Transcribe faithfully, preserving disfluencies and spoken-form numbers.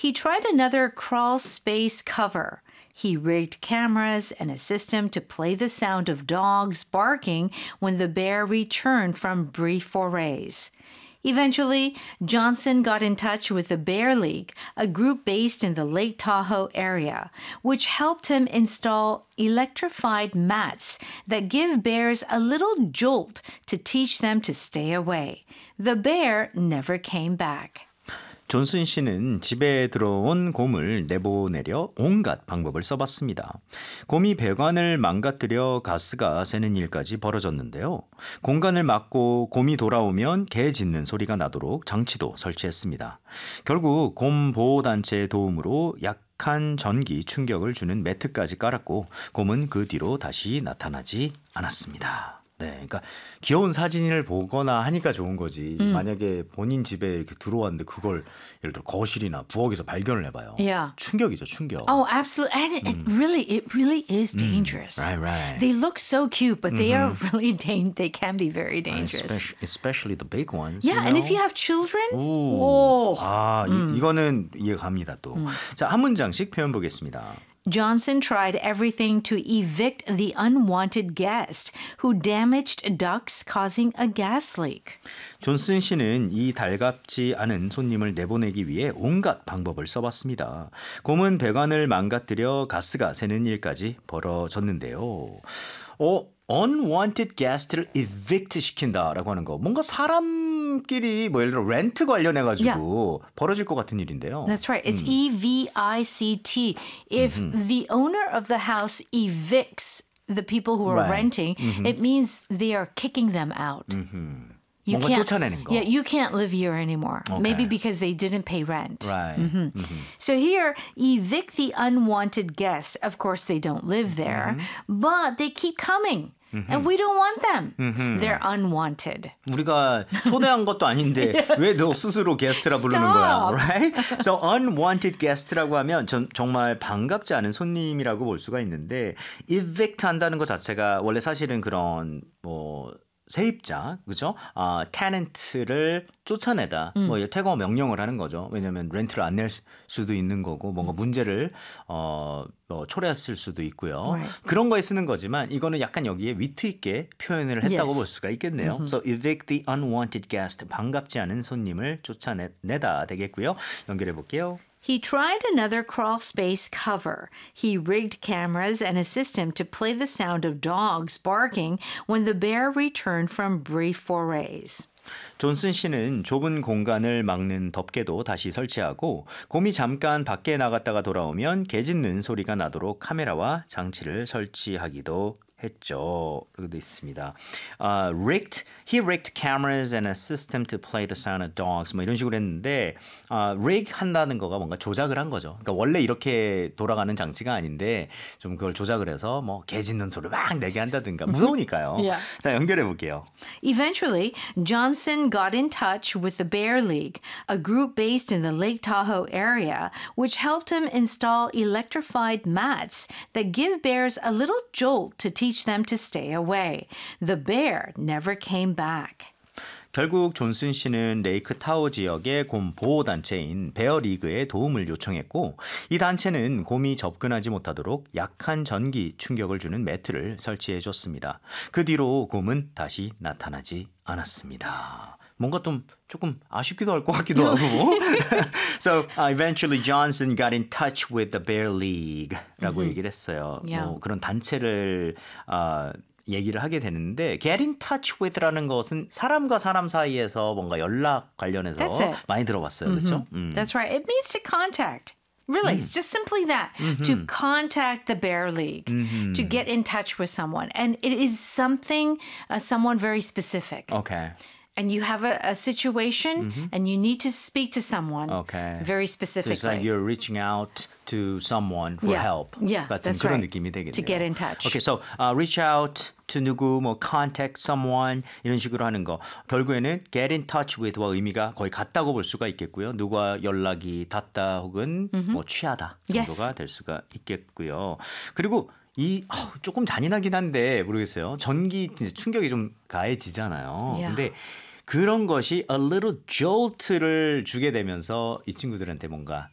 He tried another crawl space cover. He rigged cameras and a system to play the sound of dogs barking when the bear returned from brief forays. Eventually, Johnson got in touch with the Bear League, a group based in the Lake Tahoe area, which helped him install electrified mats that give bears a little jolt to teach them to stay away. The bear never came back. 존슨 씨는 집에 들어온 곰을 내보내려 온갖 방법을 써봤습니다. 곰이 배관을 망가뜨려 가스가 새는 일까지 벌어졌는데요. 공간을 막고 곰이 돌아오면 개 짖는 소리가 나도록 장치도 설치했습니다. 결국 곰 보호단체의 도움으로 약한 전기 충격을 주는 매트까지 깔았고 곰은 그 뒤로 다시 나타나지 않았습니다. 네, 그러니까 귀여운 사진을 보거나 하니까 좋은 거지. 음. 만약에 본인 집에 이렇게 들어왔는데 그걸 예를 들어 거실이나 부엌에서 발견을 해봐요. Yeah. 충격이죠, 충격. Oh, absolutely. And it, it really, it really is dangerous. Mm. Right, right. They look so cute, but they Mm-hmm. are really dangerous. They can be very dangerous. Especially, especially the big ones. Yeah, you and know? if you have children, 오. oh. 아, 이, 이거는 이해가 갑니다 또. 음. 자, 한 문장씩 표현 보겠습니다. Johnson tried everything to evict the unwanted guest who damaged ducts, causing a gas leak. 존슨 씨는 이 달갑지 않은 손님을 내보내기 위해 온갖 방법을 써봤습니다. 곰은 배관을 망가뜨려 가스가 새는 일까지 벌어졌는데요. 어, unwanted guest를 evict 시킨다라고 하는 거. 뭔가 사람끼리 뭐 예를 들어 렌트 관련해가지고 yeah. 벌어질 것 같은 일인데요. That's right. It's 음. E V I C T. If mm-hmm. the owner of the house evicts the people who are right. renting, mm-hmm. it means they are kicking them out. Mm-hmm. You 뭔가 can't, 쫓아내는 거. Yeah, you can't live here anymore. Okay. Maybe because they didn't pay rent. Right. Mm-hmm. Mm-hmm. So here, evict the unwanted guest. Of course, they don't live there, mm-hmm. but they keep coming. Mm-hmm. And we don't want them. Mm-hmm. They're unwanted. 우리가 초대한 것도 아닌데 yes. 왜 너 스스로 게스트라 부르는 거야? Right? So unwanted guest라고 하면 전, 정말 반갑지 않은 손님이라고 볼 수가 있는데 evict 한다는 것 자체가 원래 사실은 그런 뭐 세입자, 그죠? 아, tenant를 쫓아내다, 음. 뭐 퇴거 명령을 하는 거죠. 왜냐하면 렌트를 안 낼 수도 있는 거고, 뭔가 문제를 어, 뭐 초래했을 수도 있고요. Right. 그런 거에 쓰는 거지만 이거는 약간 여기에 위트 있게 표현을 했다고 yes. 볼 수가 있겠네요. Mm-hmm. So evict the unwanted guest, 반갑지 않은 손님을 쫓아내다 되겠고요. 연결해 볼게요. He tried another crawl space cover. He rigged cameras and a system to play the sound of dogs barking when the bear returned from brief forays. 존슨 씨는 좁은 공간을 막는 덮개도 다시 설치하고 곰이 잠깐 밖에 나갔다가 돌아오면 개 짖는 소리가 나도록 카메라와 장치를 설치하기도 했죠. 여기도 있습니다. Uh, rigged, he rigged cameras and a system to play the sound of dogs. 뭐 이런 식으로 했는데 uh, rig 한다는 거가 뭔가 조작을 한 거죠. 그러니까 원래 이렇게 돌아가는 장치가 아닌데 좀 그걸 조작을 해서 뭐 개 짖는 소리를 막 내게 한다든가 무서우니까요. yeah. 자, 연결해 볼게요. Eventually, Johnson got in touch with the Bear League, a group based in the Lake Tahoe area, which helped him install electrified mats that give bears a little jolt to teach them to stay away. The bear never came back. 결국 존슨 씨는 레이크 타호 지역의 곰 보호 단체인 베어 리그에 도움을 요청했고 이 단체는 곰이 접근하지 못하도록 약한 전기 충격을 주는 매트를 설치해 줬습니다. 그 뒤로 곰은 다시 나타나지 않았습니다. 뭔가 좀 조금 아쉽기도 할 것 같기도 하고. So uh, eventually Johnson got in touch with the Bear League라고 mm-hmm. 얘기를 했어요. Yeah. 뭐 그런 단체를 uh, 얘기를 하게 되는데 get in touch with라는 것은 사람과 사람 사이에서 뭔가 연락 관련해서 많이 들어봤어요. Mm-hmm. 그렇죠? 음. That's right. It means to contact. Really, mm. it's just simply that. Mm-hmm. To contact the Bear League, mm-hmm. to get in touch with someone. And it is something, uh, someone very specific. Okay. And you have a, a situation mm-hmm. and you need to speak to someone okay. very specifically. It's like you're reaching out to someone for yeah. help. Yeah, 같은 that's 그런 right. 느낌이 되겠네요. To get in touch. Okay, so uh, reach out to 누구, 뭐 contact someone 이런 식으로 하는 거. 결국에는 get in touch with와 의미가 거의 같다고 볼 수가 있겠고요. 누가 연락이 닿다 혹은 mm-hmm. 뭐 취하다 정도가 yes. 될 수가 있겠고요. 그리고 이 어, 조금 잔인하긴 한데 모르겠어요. 전기 충격이 좀 가해지잖아요. Yeah. 근데 그런 것이 a little jolt를 주게 되면서 이 친구들한테 뭔가